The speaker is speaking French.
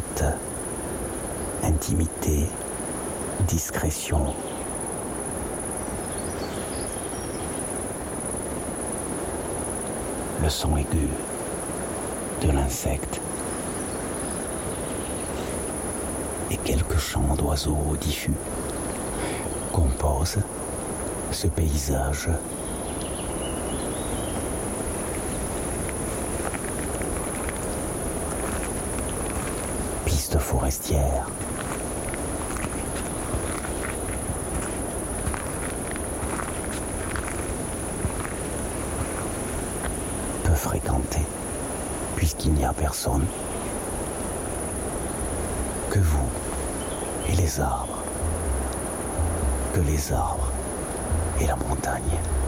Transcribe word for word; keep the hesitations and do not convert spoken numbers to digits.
détente, intimité, discrétion. Le son aigu de l'insecte et quelques chants d'oiseaux diffus composent ce paysage. Piste forestière. Peu fréquentée, puisqu'il n'y a personne que vous et les arbres, que les arbres et la montagne.